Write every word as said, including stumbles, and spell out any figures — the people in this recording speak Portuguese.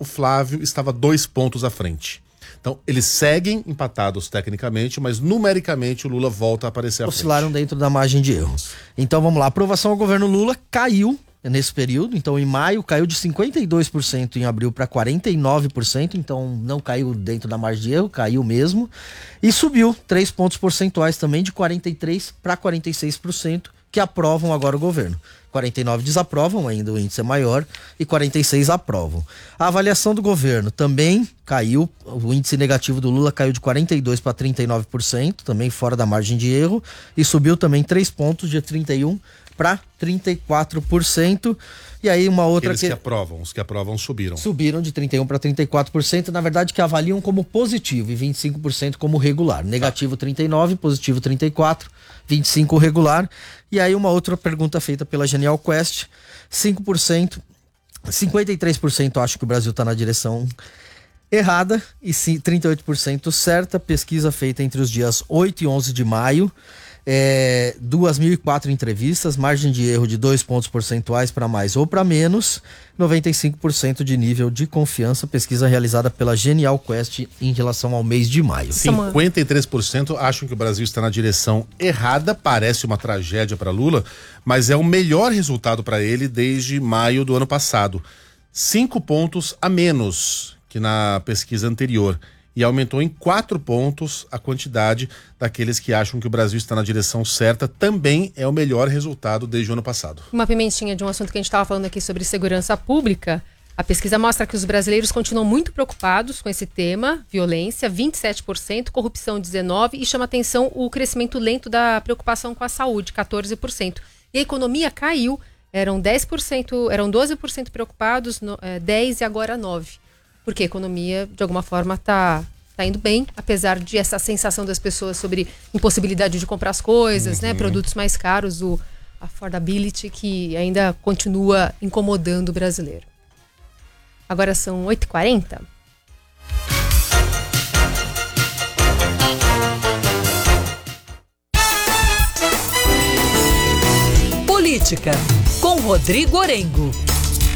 o Flávio estava dois pontos à frente. Então, eles seguem empatados tecnicamente, mas numericamente o Lula volta a aparecer à frente. Oscilaram dentro da margem de erro. Então, vamos lá. A aprovação ao governo Lula caiu nesse período. Então, em maio, caiu de cinquenta e dois por cento em abril para quarenta e nove por cento. Então, não caiu dentro da margem de erro, caiu mesmo. E subiu três pontos percentuais também, de quarenta e três por cento para quarenta e seis por cento, que aprovam agora o governo. quarenta e nove desaprovam, ainda o índice é maior, e quarenta e seis aprovam. A avaliação do governo também caiu, o índice negativo do Lula caiu de quarenta e dois por cento para trinta e nove por cento, também fora da margem de erro, e subiu também três pontos, de trinta e um por cento para trinta e quatro por cento. E aí uma outra Aqueles que... que aprovam, os que aprovam subiram. Subiram de trinta e um por cento para trinta e quatro por cento, na verdade que avaliam como positivo e vinte e cinco por cento como regular. Negativo trinta e nove por cento, positivo trinta e quatro por cento, vinte e cinco por cento regular. E aí uma outra pergunta feita pela Genial Quest, cinco por cento, cinquenta e três por cento acham que o Brasil está na direção errada e trinta e oito por cento certa. Pesquisa feita entre os dias oito e onze de maio. É, duas mil e quatro entrevistas, margem de erro de dois pontos percentuais para mais ou para menos, noventa e cinco por cento de nível de confiança, pesquisa realizada pela Genial Quest em relação ao mês de maio. cinquenta e três por cento acham que o Brasil está na direção errada, parece uma tragédia para Lula, mas é o melhor resultado para ele desde maio do ano passado. Cinco pontos a menos que na pesquisa anterior. E aumentou em quatro pontos a quantidade daqueles que acham que o Brasil está na direção certa. Também é o melhor resultado desde o ano passado. Uma pimentinha de um assunto que a gente estava falando aqui sobre segurança pública. A pesquisa mostra que os brasileiros continuam muito preocupados com esse tema, violência, vinte e sete por cento, corrupção, dezenove por cento, e chama atenção o crescimento lento da preocupação com a saúde, quatorze por cento. E a economia caiu, eram dez por cento, eram doze por cento preocupados, no, é, dez por cento e agora nove por cento. Porque a economia, de alguma forma, está tá indo bem, apesar de essa sensação das pessoas sobre impossibilidade de comprar as coisas, uhum. né? Produtos mais caros, o affordability, que ainda continua incomodando o brasileiro. Agora são oito e quarenta. Política, com Rodrigo Orengo.